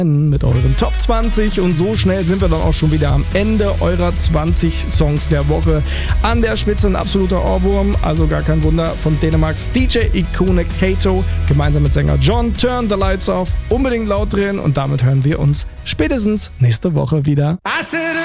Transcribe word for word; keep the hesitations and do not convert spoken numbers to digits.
mit euren Top zwanzig und so schnell sind wir dann auch schon wieder am Ende eurer zwanzig Songs der Woche. An der Spitze ein absoluter Ohrwurm, also gar kein Wunder, von Dänemarks D J-Ikone Kato, gemeinsam mit Sänger John, Turn the Lights Off, unbedingt laut drehen und damit hören wir uns spätestens nächste Woche wieder.